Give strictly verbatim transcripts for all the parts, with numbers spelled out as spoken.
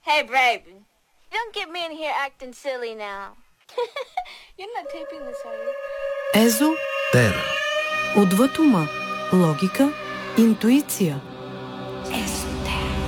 Hey, babe. Don't get me in here acting silly now. You're not taping this, are you? Езо Тера. Отвъд ума. Логика. Интуиция. Езо Тера.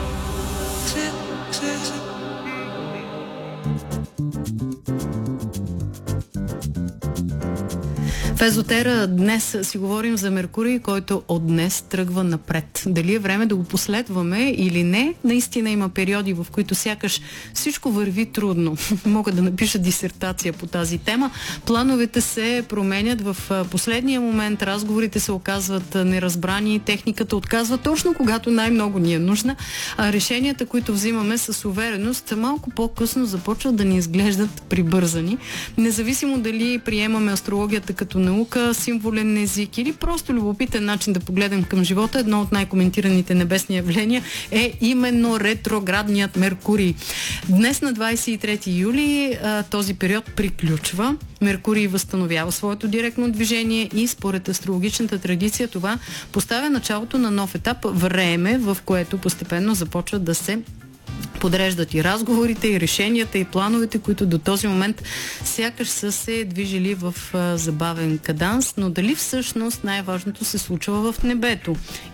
В Езотера днес си говорим за Меркурий, който от днес тръгва напред. Дали е време да го последваме или не, наистина има периоди, в които сякаш всичко върви трудно. Мога да напиша дисертация по тази тема. Плановете се променят в последния момент, разговорите се оказват неразбрани, техниката отказва точно когато най-много ни е нужна, а решенията, които взимаме с увереност, малко по-късно започват да ни изглеждат прибързани. Независимо дали приемаме астрологията като наука, символен език или просто любопитен начин да погледнем към живота, едно от най-коментираните небесни явления е именно ретроградният Меркурий. Днес на двадесет и трети юли този период приключва. Меркурий възстановява своето директно движение и според астрологичната традиция това поставя началото на нов етап, време, в което постепенно започват да се подреждат и разговорите, и решенията, и плановете, които до този момент сякаш са се движили в а, забавен каданс, но дали всъщност най-важното се случва в небето?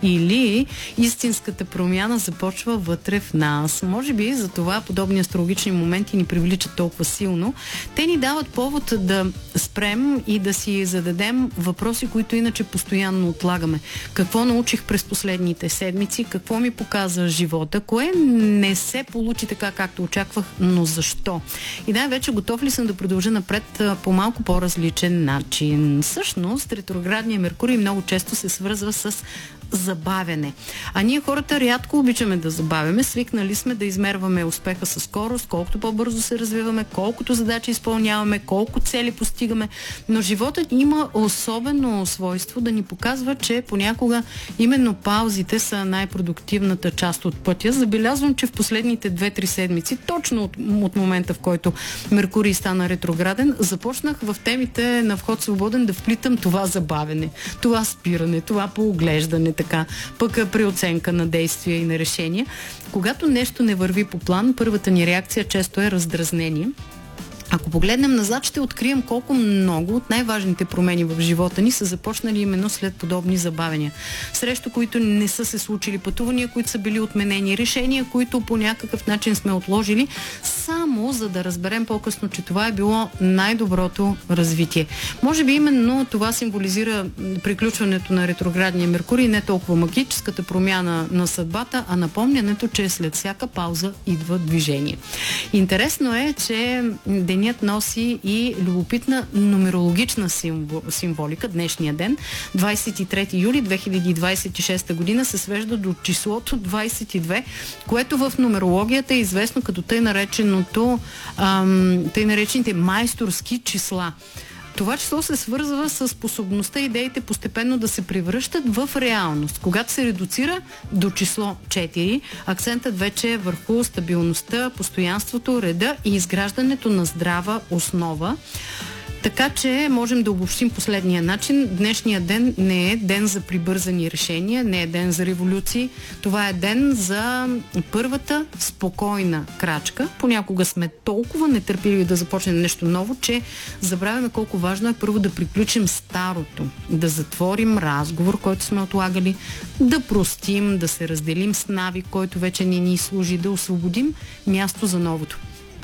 Или истинската промяна започва вътре в нас? Може би за това подобни астрологични моменти ни привличат толкова силно. Те ни дават повод да спрем и да си зададем въпроси, които иначе постоянно отлагаме. Какво научих през последните седмици? Какво ми показа живота? Кое не се получи така, както очаквах, но защо? И най-вече готов ли съм да продължа напред по малко по-различен начин? Всъщност, ретроградният Меркурий много често се свързва с забавяне. А ние хората рядко обичаме да забавяме. Свикнали сме да измерваме успеха със скорост, колкото по-бързо се развиваме, колкото задачи изпълняваме, колко цели постигаме. Но животът има особено свойство да ни показва, че понякога именно паузите са най-продуктивната част от пътя. Забелязвам, че в последните две-три седмици, точно от, от момента, в който Меркурий стана ретрограден, започнах в темите на Вход свободен да вплитам това забавяне, това спиране, това пооглеждане, така, пък при оценка на действия и на решения. Когато нещо не върви по план, първата ни реакция често е раздразнение. Ако погледнем назад, ще открием колко много от най-важните промени в живота ни са започнали именно след подобни забавения. Срещу които не са се случили, пътувания, които са били отменени, решения, които по някакъв начин сме отложили, само за да разберем по-късно, че това е било най-доброто развитие. Може би именно това символизира приключването на ретроградния Меркурий, не толкова магическата промяна на съдбата, а напомнянето, че след всяка пауза идва движение. Интересно е, че денят носи и любопитна нумерологична символика. Днешния ден, двадесет и трети юли две хиляди двадесет и шеста година, се свежда до числото двадесет и две, което в нумерологията е известно като тъй нареченото ам, тъй наречените майсторски числа. Това число се свързва с способността идеите постепенно да се превръщат в реалност. Когато се редуцира до число четири, акцентът вече е върху стабилността, постоянството, реда и изграждането на здрава основа. Така че можем да обобщим последния начин. Днешният ден не е ден за прибързани решения, не е ден за революции. Това е ден за първата спокойна крачка. Понякога сме толкова нетърпеливи да започнем нещо ново, че забравяме колко важно е първо да приключим старото, да затворим разговор, който сме отлагали, да простим, да се разделим с навик, който вече не ни служи, да освободим място за новото.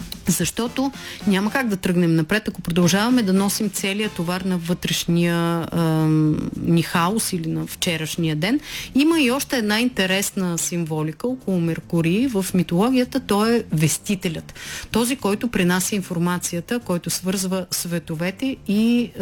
Защото няма как да тръгнем напред, ако продължаваме да носим целия товар на вътрешния е, ни хаос или на вчерашния ден. Има и още една интересна символика около Меркурий. В митологията той е вестителят. Този, който пренася информацията, който свързва световете и